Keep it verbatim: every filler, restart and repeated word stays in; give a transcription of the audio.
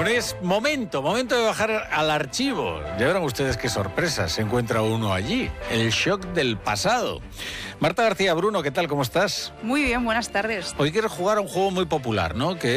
Bueno, es momento, momento de bajar al archivo. Ya verán ustedes qué sorpresa se encuentra uno allí. El shock del pasado. Marta García Bruno, ¿qué tal? ¿Cómo estás? Muy bien, buenas tardes. Hoy quieres jugar a un juego muy popular, ¿no? Que